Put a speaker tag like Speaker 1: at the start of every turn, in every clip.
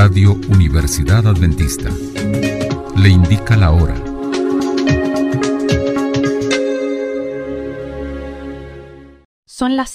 Speaker 1: Radio Universidad Adventista. Le indica la hora.
Speaker 2: Son las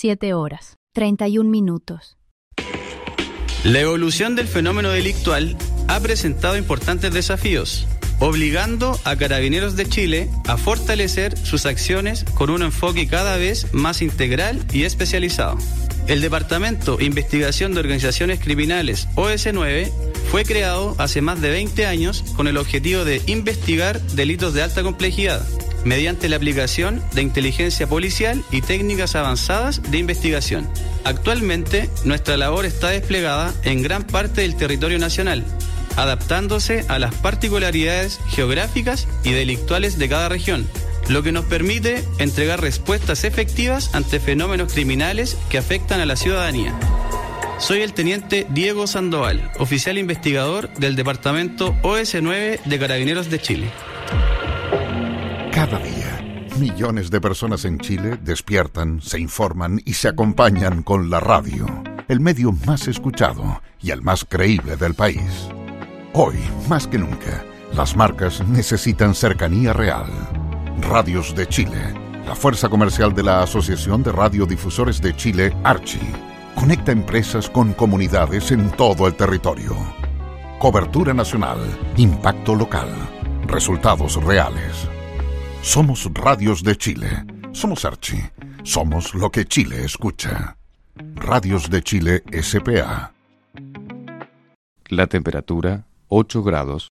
Speaker 2: 7:31.
Speaker 3: La evolución del fenómeno delictual ha presentado importantes desafíos, obligando a Carabineros de Chile a fortalecer sus acciones con un enfoque cada vez más integral y especializado. El Departamento Investigación de Organizaciones Criminales, OS9, fue creado hace más de 20 años con el objetivo de investigar delitos de alta complejidad, mediante la aplicación de inteligencia policial y técnicas avanzadas de investigación. Actualmente, nuestra labor está desplegada en gran parte del territorio nacional, adaptándose a las particularidades geográficas y delictuales de cada región, lo que nos permite entregar respuestas efectivas ante fenómenos criminales que afectan a la ciudadanía. Soy el teniente Diego Sandoval, oficial investigador del Departamento OS9 de Carabineros de Chile.
Speaker 4: Cada día, millones de personas en Chile despiertan, se informan y se acompañan con la radio, el medio más escuchado y el más creíble del país. Hoy, más que nunca, las marcas necesitan cercanía real. Radios de Chile, la fuerza comercial de la Asociación de Radiodifusores de Chile, Archi, conecta empresas con comunidades en todo el territorio. Cobertura nacional, impacto local, resultados reales. Somos Radios de Chile, somos Archi, somos lo que Chile escucha. Radios de Chile S.p.A.
Speaker 5: La temperatura, 8 grados.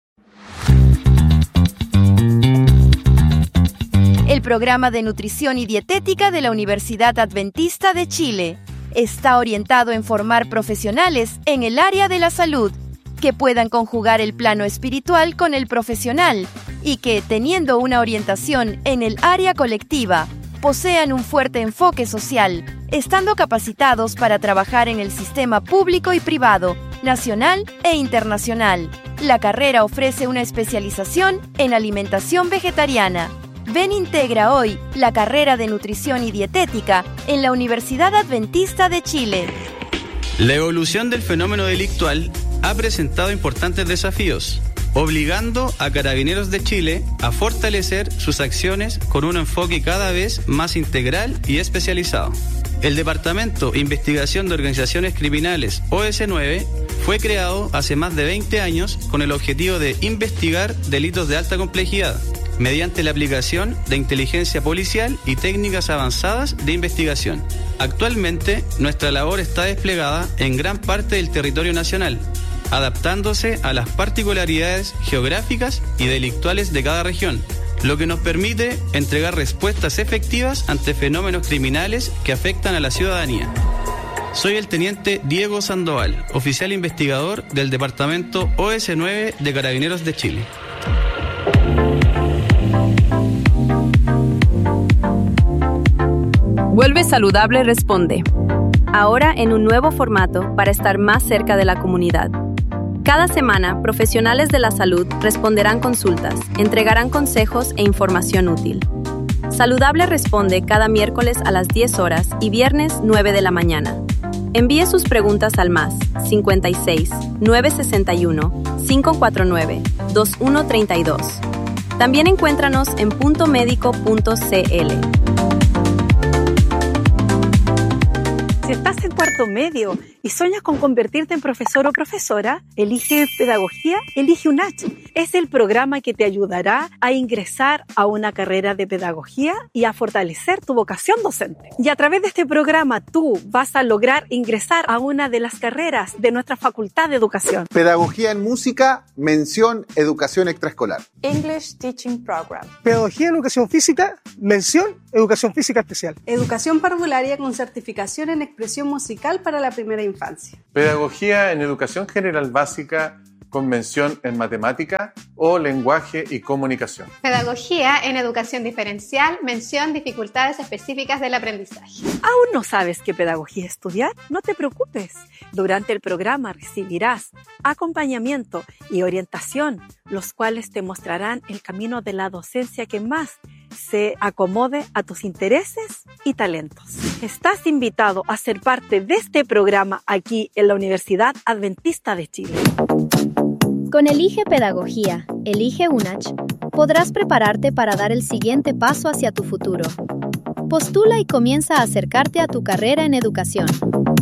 Speaker 6: El programa de nutrición y dietética de la Universidad Adventista de Chile está orientado en formar profesionales en el área de la salud, que puedan conjugar el plano espiritual con el profesional y que, teniendo una orientación en el área colectiva, posean un fuerte enfoque social, estando capacitados para trabajar en el sistema público y privado, nacional e internacional. La carrera ofrece una especialización en alimentación vegetariana. Ven, integra hoy la carrera de nutrición y dietética en la Universidad Adventista de Chile.
Speaker 3: La evolución del fenómeno delictual ha presentado importantes desafíos, obligando a Carabineros de Chile a fortalecer sus acciones con un enfoque cada vez más integral y especializado. El Departamento Investigación de Organizaciones Criminales, OS9, fue creado hace más de 20 años con el objetivo de investigar delitos de alta complejidad, mediante la aplicación de inteligencia policial y técnicas avanzadas de investigación. Actualmente, nuestra labor está desplegada en gran parte del territorio nacional, adaptándose a las particularidades geográficas y delictuales de cada región, lo que nos permite entregar respuestas efectivas ante fenómenos criminales que afectan a la ciudadanía. Soy el teniente Diego Sandoval, oficial investigador del Departamento OS9 de Carabineros de Chile.
Speaker 7: Vuelve Saludable Responde. Ahora en un nuevo formato para estar más cerca de la comunidad. Cada semana, profesionales de la salud responderán consultas, entregarán consejos e información útil. Saludable Responde cada miércoles a las 10 horas y viernes 9 de la mañana. Envíe sus preguntas al +56 961 549 2132. También encuéntranos en puntomedico.cl.
Speaker 8: Si estás en cuarto medio y sueñas con convertirte en profesor o profesora, elige Pedagogía, elige UNACH. Es el programa que te ayudará a ingresar a una carrera de pedagogía y a fortalecer tu vocación docente. Y a través de este programa tú vas a lograr ingresar a una de las carreras de nuestra Facultad de Educación.
Speaker 9: Pedagogía en música, mención educación extraescolar.
Speaker 10: English Teaching Program.
Speaker 11: Pedagogía en educación física, mención educación física especial.
Speaker 10: Educación parvularia con certificación en expresión musical para la primera infancia.
Speaker 12: Pedagogía en educación general básica con mención en matemática o lenguaje y comunicación.
Speaker 13: Pedagogía en educación diferencial, mención dificultades específicas del aprendizaje.
Speaker 8: ¿Aún no sabes qué pedagogía estudiar? No te preocupes. Durante el programa recibirás acompañamiento y orientación, los cuales te mostrarán el camino de la docencia que más se acomode a tus intereses y talentos. Estás invitado a ser parte de este programa aquí en la Universidad Adventista de Chile.
Speaker 14: Con Elige Pedagogía, Elige UNACH, podrás prepararte para dar el siguiente paso hacia tu futuro. Postula y comienza a acercarte a tu carrera en educación.